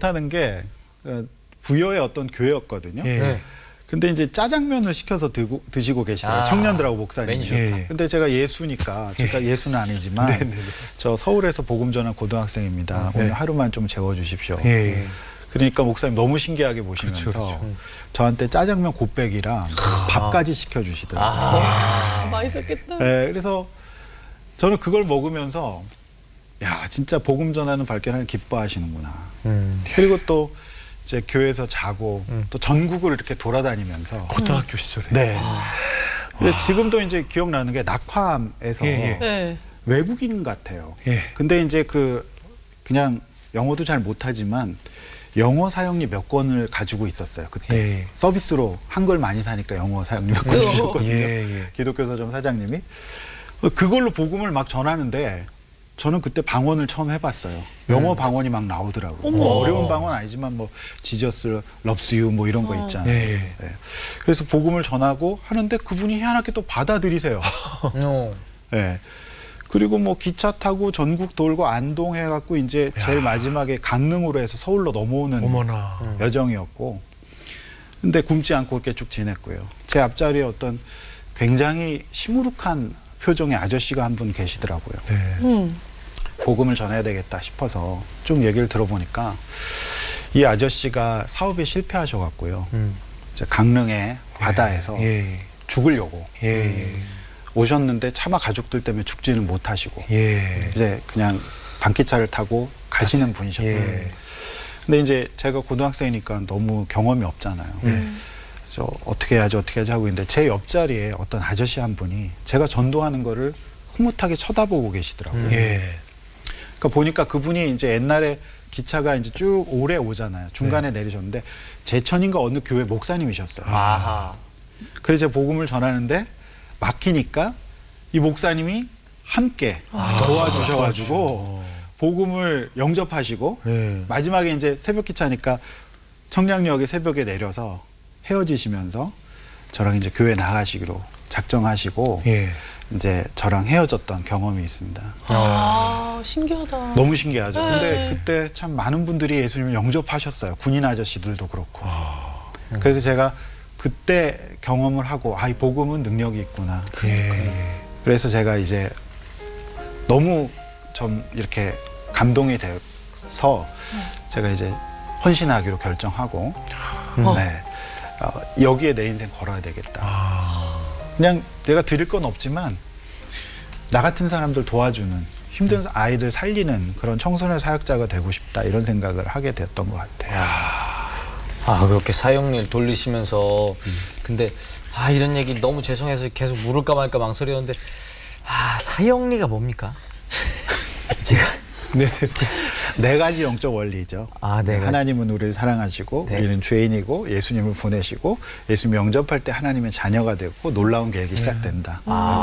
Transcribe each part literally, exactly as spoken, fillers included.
못하는 게 부여의 어떤 교회였거든요. 예. 근데 이제 짜장면을 시켜서 드고, 드시고 계시더라고요. 아, 청년들하고 목사님이. 메뉴 좋다. 예. 근데 제가 예수니까 제가 예수는 아니지만 네네네. 저 서울에서 복음 전한 고등학생입니다. 네. 오늘 하루만 좀 재워주십시오. 예. 그러니까 목사님 너무 신기하게 보시면서 그렇죠, 그렇죠. 저한테 짜장면 곱빼기랑 밥까지 시켜주시더라고요. 아, 맛있었겠다. 네, 그래서 저는 그걸 먹으면서 야 진짜 복음 전하는 발견을 기뻐하시는구나. 음. 그리고 또 이제 교회에서 자고 음. 또 전국을 이렇게 돌아다니면서 고등학교 시절에. 네. 근데 지금도 이제 기억나는 게 낙화암에서 예, 예. 네. 외국인 같아요. 예. 근데 이제 그 그냥 영어도 잘 못하지만 영어 사용리 몇 권을 가지고 있었어요. 그때 예. 서비스로 한글 많이 사니까 영어 사용리 몇 권 어. 주셨거든요. 예, 예. 기독교 서점 사장님이 그걸로 복음을 막 전하는데 저는 그때 방언을 처음 해봤어요. 영어 음. 방언이 막 나오더라고요. 어머. 뭐 어려운 방언 아니지만 뭐 지저스, 럽스 유 뭐 이런 거 있잖아요. 예, 예. 네. 그래서 복음을 전하고 하는데 그분이 희한하게 또 받아들이세요. 어. 네. 그리고 뭐 기차 타고 전국 돌고 안동 해갖고 이제 제일 마지막에 강릉으로 해서 서울로 넘어오는 어머나. 여정이었고, 근데 굶지 않고 이렇게 쭉 지냈고요. 제 앞자리에 어떤 굉장히 시무룩한 표정의 아저씨가 한 분 계시더라고요. 네. 음. 복음을 전해야 되겠다 싶어서 쭉 얘기를 들어보니까 이 아저씨가 사업에 실패하셔갖고요. 음. 이제 강릉의 바다에서 예. 죽으려고 예. 예. 오셨는데 차마 가족들 때문에 죽지는 못하시고 예. 이제 그냥 방기차를 타고 가시는 분이셨어요. 예. 근데 이제 제가 고등학생이니까 너무 경험이 없잖아요. 음. 그래서 어떻게 해야지 어떻게 해야지 하고 있는데 제 옆자리에 어떤 아저씨 한 분이 제가 전도하는 거를 흐뭇하게 쳐다보고 계시더라고요. 예. 그러니까 보니까 그분이 이제 옛날에 기차가 이제 쭉 오래 오잖아요. 중간에 내리셨는데 제천인가 어느 교회 목사님이셨어요. 아하. 그래서 제가 복음을 전하는데 막히니까 이 목사님이 함께 도와주셔가지고 복음을 영접하시고 예. 마지막에 이제 새벽 기차니까 청량역에 새벽에 내려서 헤어지시면서 저랑 이제 교회 나가시기로 작정하시고 예. 이제 저랑 헤어졌던 경험이 있습니다. 아, 신기하다. 너무 신기하죠. 네. 근데 그때 참 많은 분들이 예수님을 영접하셨어요. 군인 아저씨들도 그렇고. 그래서 제가 그때 경험을 하고 아, 이 복음은 능력이 있구나. 예. 그래서 제가 이제 너무 좀 이렇게 감동이 돼서 제가 이제 헌신하기로 결정하고 네. 어, 여기에 내 인생 걸어야 되겠다. 그냥 내가 드릴 건 없지만 나 같은 사람들 도와주는 힘든 아이들 살리는 그런 청소년 사역자가 되고 싶다 이런 생각을 하게 됐던 것 같아요. 아 그렇게 사형리를 돌리시면서 근데 아 이런 얘기 너무 죄송해서 계속 물을까 말까 망설였는데 아 사형리가 뭡니까? 제가 네, 네. 네 가지 영적 원리죠. 아, 네 가지. 하나님은 우리를 사랑하시고 네. 우리는 죄인이고 예수님을 보내시고 예수님 영접할 때 하나님의 자녀가 되고 놀라운 계획이 시작된다.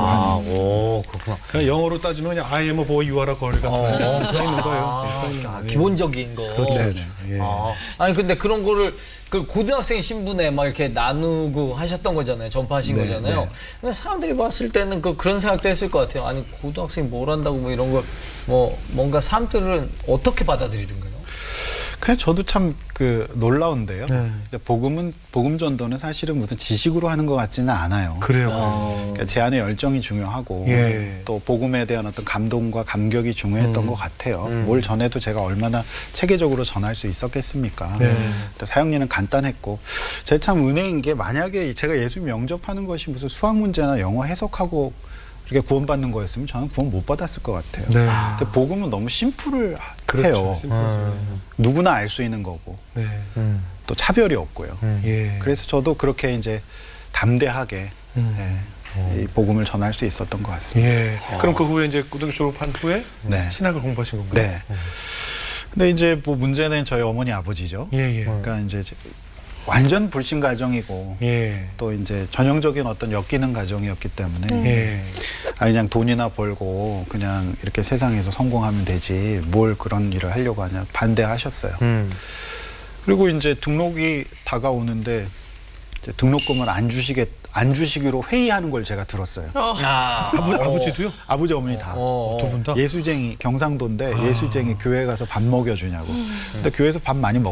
아오 그렇구나. 그냥 영어로 따지면 그냥 I am a boy, you are a girl 같은 어, 거 써 있는 거예요. 아, 써 있는 아, 거. 기본적인 거. 그렇죠. 네네. 그렇죠. 예. 아, 아니 근데 그런 거를 그 고등학생 신분에 막 이렇게 나누고 하셨던 거잖아요. 전파하신 네, 거잖아요. 네. 근데 사람들이 봤을 때는 그 그런 생각도 했을 것 같아요. 아니 고등학생이 뭘 한다고 뭐 이런 걸 뭐 뭔가 사람들은 어떻게 받아들이던가요? 그냥 저도 참 그 놀라운데요. 네. 이제 복음은 복음 전도는 사실은 무슨 지식으로 하는 것 같지는 않아요. 그래요. 그러니까 제 안에 열정이 중요하고 예. 또 복음에 대한 어떤 감동과 감격이 중요했던 음. 것 같아요. 음. 뭘 전해도 제가 얼마나 체계적으로 전할 수 있었겠습니까? 네. 또 사역리는 간단했고 제 참 은혜인 게 만약에 제가 예수님 영접하는 것이 무슨 수학 문제나 영어 해석하고 이렇게 구원받는 거였으면 저는 구원 못 받았을 것 같아요. 네. 근데 복음은 너무 심플을 그렇죠. 해요. 심플하죠. 누구나 알 수 있는 거고 네. 음. 또 차별이 없고요. 예. 그래서 저도 그렇게 이제 담대하게 음. 예, 이 복음을 전할 수 있었던 것 같습니다. 예. 그럼 그 후에 이제 고등학교 졸업한 후에 네. 신학을 공부하신 건가요? 네. 근데 이제 뭐 문제는 저희 어머니 아버지죠. 예, 예. 그러니까 이제 완전 불신 가정이고 예. 또 이제 전형적인 어떤 엮이는 가정이었기 때문에 예. 아 그냥 돈이나 벌고 그냥 이렇게 세상에서 성공하면 되지 뭘 그런 일을 하려고 하냐 반대하셨어요. 음. 그리고 이제 등록이 다가오는데 이제 등록금을 안 주시겠 안 주시기로 회의하는 걸 제가 들었어요. 아, 아버, 아버지도요? 아버지 어머니 다. 어, 두 분 다? 예수쟁이 경상도인데 예수쟁이 교회 가서 밥 먹여주냐고. 근데 교회에서 밥 많이 먹.